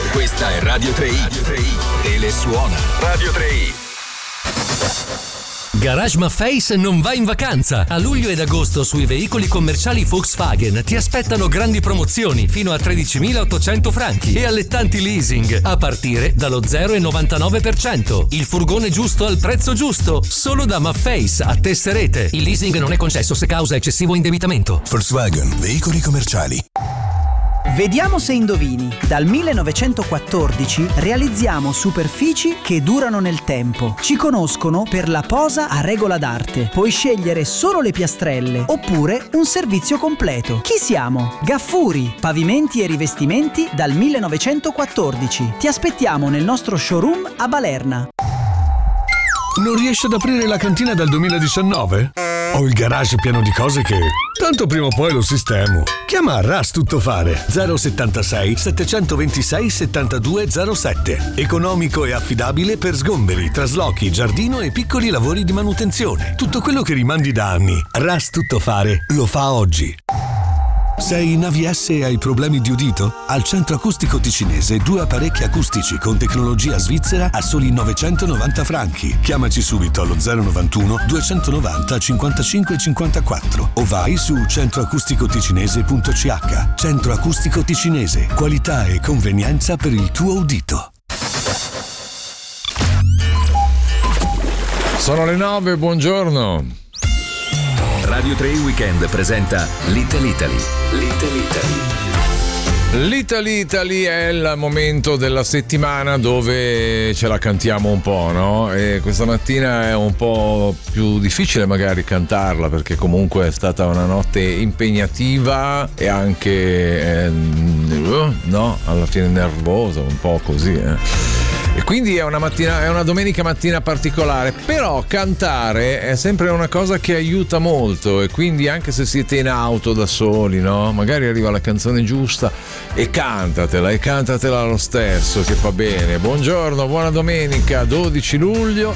Questa è Radio 3i. E le suona. Radio 3i. Garage Mafface non va in vacanza. A luglio ed agosto sui veicoli commerciali Volkswagen ti aspettano grandi promozioni fino a 13.800 franchi e allettanti leasing a partire dallo 0,99%. Il furgone giusto al prezzo giusto, solo da Mafface a Tesserete. Il leasing non è concesso se causa eccessivo indebitamento. Volkswagen, veicoli commerciali. Vediamo se indovini. Dal 1914 realizziamo superfici che durano nel tempo. Ci conoscono per la posa a regola d'arte. Puoi scegliere solo le piastrelle oppure un servizio completo. Chi siamo? Gaffuri, pavimenti e rivestimenti dal 1914. Ti aspettiamo nel nostro showroom a Balerna. Non riesci ad aprire la cantina dal 2019? Ho il garage pieno di cose che tanto prima o poi lo sistemo. Chiama Ras Tuttofare 076 726 7207. Economico e affidabile per sgomberi, traslochi, giardino e piccoli lavori di manutenzione. Tutto quello che rimandi da anni. Ras Tuttofare lo fa oggi. Sei in AVS e hai problemi di udito? Al Centro Acustico Ticinese 2 apparecchi acustici con tecnologia svizzera a soli 990 franchi. Chiamaci subito allo 091 290 55 54 o vai su centroacusticoticinese.ch. Centro Acustico Ticinese, qualità e convenienza per il tuo udito. Sono le 9, buongiorno. Radio 3 Weekend presenta Little Italy. Little Italy. Little Italy è il momento della settimana dove ce la cantiamo un po', no? E questa mattina è un po' più difficile magari cantarla perché comunque è stata una notte impegnativa e anche no, alla fine nervosa, un po' così. E quindi è una domenica mattina particolare, però cantare è sempre una cosa che aiuta molto e quindi anche se siete in auto da soli, no? Magari arriva la canzone giusta e cantatela lo stesso che fa bene. Buongiorno, buona domenica, 12 luglio.